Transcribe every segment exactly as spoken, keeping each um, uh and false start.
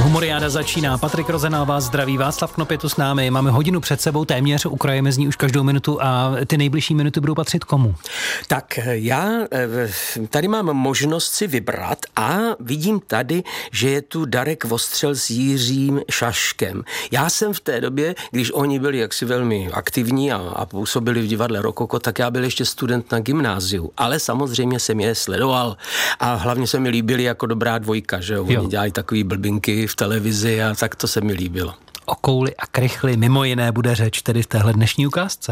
Humoriáda začíná. Patrik Rozenál vás zdraví, Václav Knop je tu s námi. Máme hodinu před sebou téměř, ukrajeme z ní už každou minutu a ty nejbližší minuty budou patřit komu? Tak já tady mám možnost si vybrat a vidím tady, že je tu Darek Vostřel s Jiřím Šaškem. Já jsem v té době, když oni byli jaksi velmi aktivní a, a působili v divadle Rokoko, tak já byl ještě student na gymnáziu, ale samozřejmě jsem je sledoval a hlavně se mi líbili jako dobrá dvojka, že jo? Oni dělají takový blbinky v televizi a tak to se mi líbilo. O kouli a krychli mimo jiné bude řeč tedy v téhle dnešní ukázce.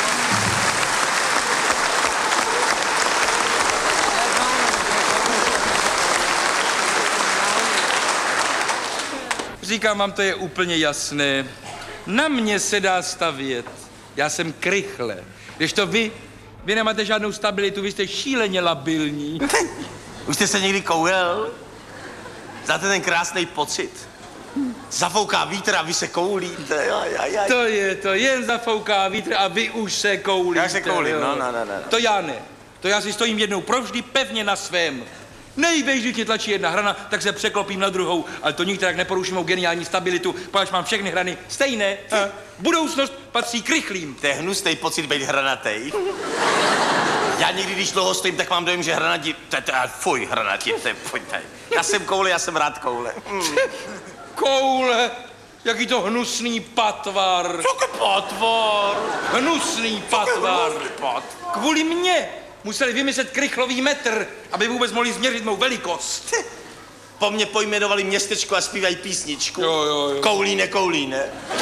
Říkám vám, to je úplně jasné. Na mě se dá stavět. Já jsem krychle. Když to vy, vy nemáte žádnou stabilitu, vy jste šíleně labilní. Už jste se někdy koulel? Znáte ten krásný pocit? Zafouká vítr a vy se koulíte. Jaj, jaj, jaj. To je to, jen zafouká vítr a vy už se koulíte. Já se koulím, no, no, no, no. To já ne. To já si stojím jednou provždy pevně na svém. Nejbejž, když mě tlačí jedna hrana, tak se překlopím na druhou, ale to nikterak neporuší mou geniální stabilitu, protože mám všechny hrany stejné. A budoucnost patří krychlým. To je hnusný pocit být hranatej. Já někdy, když dlouho stojím, tak mám dojem, že hranati... To, to, fuj, hranati, to je, fuj, tady. Já jsem koule, já jsem rád koule. Mm. Koule, jaký to hnusný patvar. Co to patvar? Hnusný patvar. Kvůli mně museli vymyslet krychlový metr, aby vůbec mohli změřit mou velikost. Po mně pojmenovali městečko a zpívají písničku. Jo, jo, jo. Koulíne, koulíne.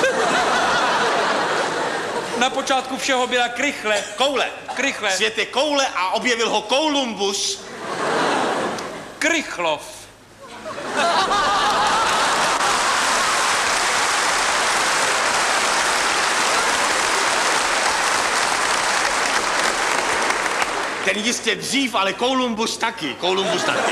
Na počátku všeho byla krychle. Koule. Krychle. Svět je koule a objevil ho Kolumbus. Krychlov. Ten jistě dřív, ale Kolumbus taky. Kolumbus taky.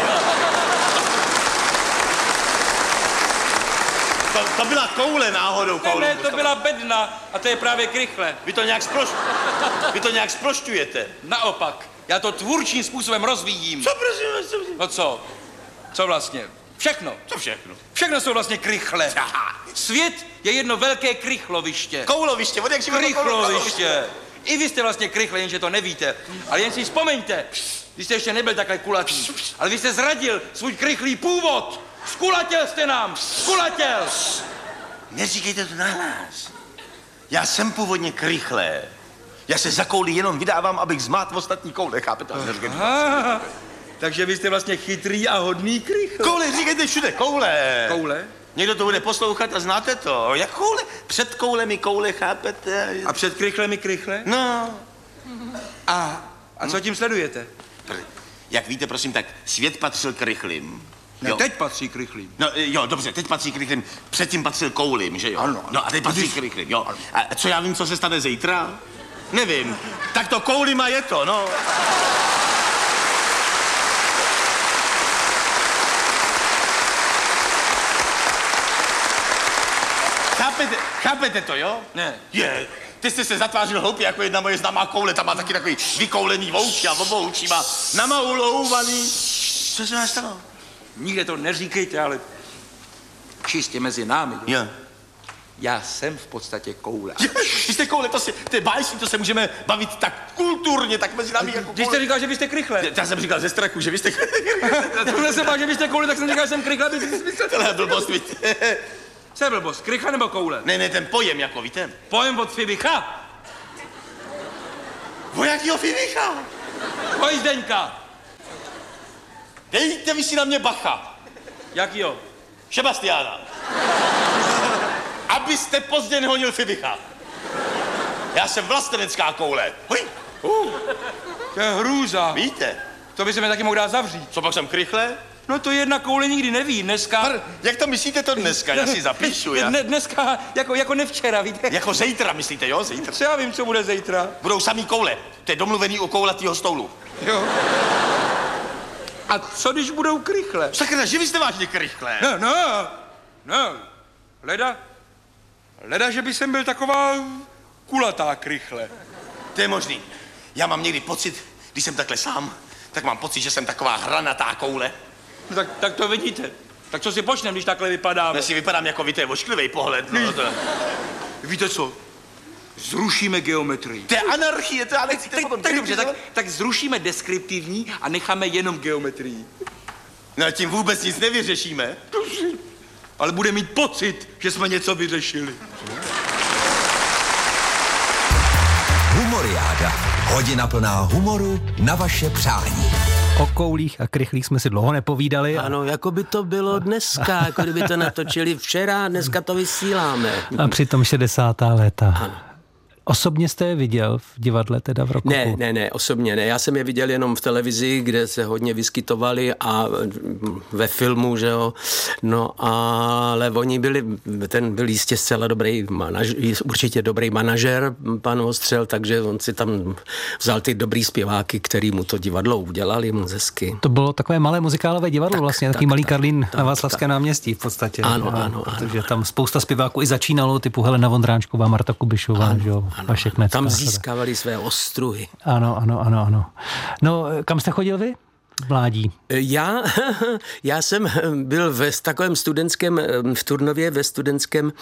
To, to byla koule náhodou, Ne, Kolumbus. ne, to byla bedna a to je právě krychle. Vy to nějak sproš... Vy to nějak sprošťujete. Naopak, já to tvůrčím způsobem rozvíjím. Co prosím vás, co... No co? Co vlastně? Všechno. Co všechno? Všechno jsou vlastně krychle. Aha. Svět je jedno velké krychloviště. Kouloviště, od jak si Krychloviště. I vy jste vlastně krychle, jenže to nevíte. Ale jen si vzpomeňte, vy jste ještě nebyl takhle kulatý, ale vy jste zradil svůj krychlý původ. Skulatěl jste nám, skulatěl. Neříkejte to nahlas. Já jsem původně krychlé. Já se za kouli jenom vydávám, abych zmátl ostatní koule, chápete? Aha, takže vy jste vlastně chytrý a hodný krychl. Koule, říkejte všude, koule. Koule? Někdo to bude poslouchat a znáte to. Jak koule? Před koulemi koule, chápete? A před krychlemi krychle? No. A, a co tím sledujete? Jak víte, prosím, tak svět patřil krychlým. Ne, Jo. teď patří krychlým. No, jo, dobře, teď patří krychlým. Předtím patřil koulím, že jo? Ano. No a teď patří krychlým, jo. A co já vím, co se stane zítra? Nevím. Tak to koulima je to, no. Chápete, chápete to, jo? Ne. Je, ty jste se zatvářil hloupě jako jedna moje známá koule, tam má taky takový vykoulený vouči a obou očima namaulouvaný. Co se nás stalo? Nikde to neříkejte, ale čistě mezi námi. Jo. Já jsem v podstatě koule. Vy jste koule, to, si, to je báječný, to se můžeme bavit tak kulturně, tak mezi námi jako Když jste říkal, že vy jste krychle. Já jsem říkal ze strachu, že vy jste... Já jsem bál, že vy jste koule, tak jsem říkal, že jsem krychle, aby si smyslel. Tohle je blbost, víte. Co je blbost, krychle nebo koule? Ne, ne, ten pojem, jako, víte. Pojem od Fibicha. O jakýho Fibicha? Pojď Zdeňka. Dejte vy si na mě bacha. Jakýho? Sebastiána. Abyste pozdě nehonil Fibicha. Já jsem vlastenecká koule. Hoj. Uh, to je hrůza. Víte? To by se mi taky mohl dát zavřít. Co pak jsem krychle? No to jedna koule nikdy neví, dneska... Pr, jak to myslíte to dneska? Já si zapíšu, já. Dne, dneska, jako, jako nevčera, víte? Jako zítra, myslíte, jo? Zítra. Co já vím, co bude zítra. Budou samý koule. To je domluvený u koulatýho stoulu. Jo. A co když budou krychle? Sakra, že vy jste vážně krychle. No, no, no. Leda, leda, že by jsem byl taková kulatá krychle. To je možný. Já mám někdy pocit, když jsem takhle sám, tak mám pocit, že jsem taková hranatá koule. No, tak, tak to vidíte. Tak co si počnem, když takhle vypadám? Já si vypadám jako vy, to je ošklivý pohled, no. To... Víte co? Zrušíme geometrii. To je anarchie, to já nechci Tak, tak, tak dobře, tak, tak zrušíme deskriptivní a necháme jenom geometrii. No a tím vůbec nic nevyřešíme. Ale bude mít pocit, že jsme něco vyřešili. Humoriáda. Hodina plná humoru na vaše přání. O koulích a krychlích jsme si dlouho nepovídali. Ano, jako by to bylo dneska, jako kdyby to natočili včera, dneska to vysíláme. A přitom šedesátá léta. Ano. Osobně jste je viděl v divadle teda v Rokoku? Ne, ne, ne, osobně ne. Já jsem je viděl jenom v televizi, kde se hodně vyskytovali a ve filmu, že jo. No, ale oni byli, ten byl jistě zcela dobrý manažer, určitě dobrý manažer, pan Ostřel, takže on si tam vzal ty dobrý zpěváky, který mu to divadlo udělali moc hezky. To bylo takové malé muzikálové divadlo, Tak, vlastně, tak, takový malý tak, Karlín tak, na Václavském náměstí v podstatě. Ano, a, ano, ano. protože tam spousta zpěváků i začínalo, typu Helena Vondráčková, Marta Kubišová, Ano, že jo, ano, Vašek Necka. tam získávali své ostruhy. Ano, ano, ano, ano. No, kam jste chodil vy? Mládí. Já, já jsem byl ve takovém studentském, v Turnově ve studentském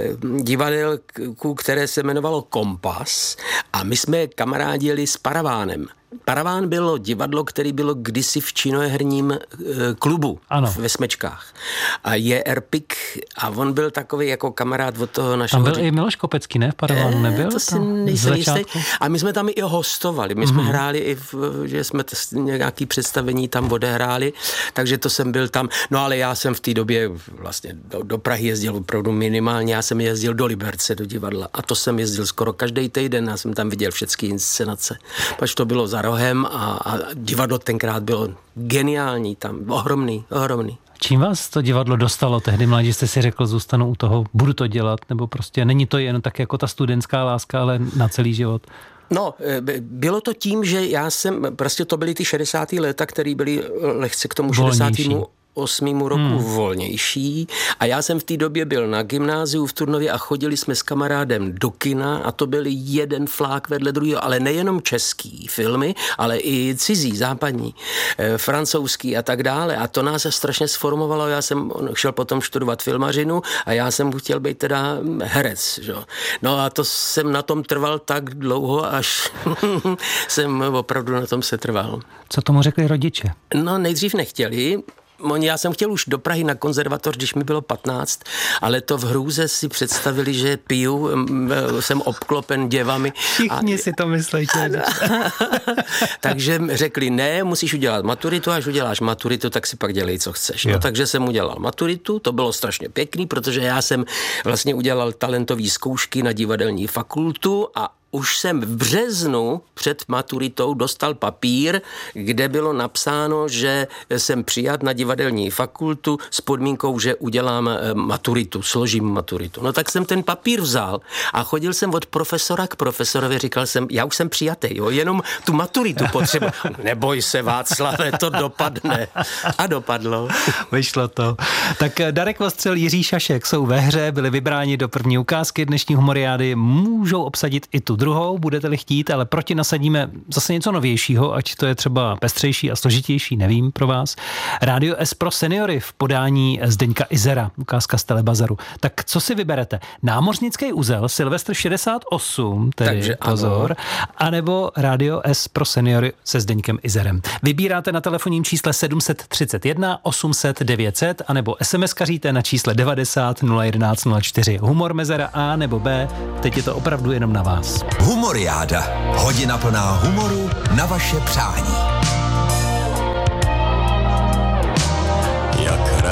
divadelku, které se jmenovalo Kompas a my jsme kamarádili s Paravánem. Paraván bylo divadlo, které bylo kdysi v činoherním klubu ano. ve Smečkách. A je Erpik a on byl takový jako kamarád od toho našeho... Tam byl i Miloš Kopecký, ne? V Paravánu nebyl? To si nejsem jistý. A my jsme tam i hostovali. My jsme mm-hmm. hráli i, v, že jsme t- nějaký představení tam odehráli, takže to jsem byl tam. No ale já jsem v té době vlastně do, do Prahy jezdil opravdu minimálně. Já jsem jezdil do Liberce, do divadla. A to jsem jezdil skoro každý týden. Já jsem tam viděl všechny inscenace. Pač to bylo za rohem a, a divadlo tenkrát bylo geniální tam. Ohromný, ohromný. Čím vás to divadlo dostalo tehdy, mládí, jste si řekl, zůstanu u toho, budu to dělat, nebo prostě není to jen tak jako ta studentská láska, ale na celý život? No, bylo to tím, že já jsem, prostě to byly ty šedesátá léta, které byly lehce k tomu šedesátému osmému roku hmm. volnější a já jsem v té době byl na gymnáziu v Turnově a chodili jsme s kamarádem do kina a to byl jeden flák vedle druhého, ale nejenom český filmy, ale i cizí, západní, e, francouzský a tak dále a to nás strašně sformovalo. Já jsem šel potom studovat filmařinu a já jsem chtěl být teda herec. Že? No a to jsem na tom trval tak dlouho, až jsem opravdu na tom se trval. Co tomu řekli rodiče? No nejdřív nechtěli. Já jsem chtěl už do Prahy na konzervatoř, když mi bylo patnáct, ale to v hrůze si představili, že piju, jsem obklopen děvami. Všichni a... si to myslíte. Takže řekli, ne, musíš udělat maturitu, až uděláš maturitu, tak si pak dělej, co chceš. No, takže jsem udělal maturitu, to bylo strašně pěkný, protože já jsem vlastně udělal talentové zkoušky na divadelní fakultu a už jsem v březnu před maturitou dostal papír, kde bylo napsáno, že jsem přijat na divadelní fakultu s podmínkou, že udělám maturitu, složím maturitu. No tak jsem ten papír vzal a chodil jsem od profesora k profesorovi, říkal jsem, já už jsem přijatý, jo, jenom tu maturitu potřebuji. Neboj se, Václave, to dopadne. A dopadlo. Vyšlo to. Tak Darek Vostřel, Jiří Šašek jsou ve hře, byli vybráni do první ukázky dnešní humoriády, můžou obsadit i tu druhou, budete-li chtít, ale proti nasadíme zase něco novějšího, ať to je třeba pestřejší a složitější, nevím pro vás. Rádio S pro seniory v podání Zdeňka Izera, ukázka z Telebazaru. Tak co si vyberete? Námořnický uzel, Silvestr šedesát osm, tedy Takže pozor, ano. Anebo Rádio S pro seniory se Zdeňkem Izerem. Vybíráte na telefonním čísle sedm set třicet jedna osm set devět set, anebo SMSkaříte na čísle devadesát nula jedenáct nula čtyři. Humor mezera A nebo B, teď je to opravdu jenom na vás. Humoriáda. Hodina plná humoru na vaše přání.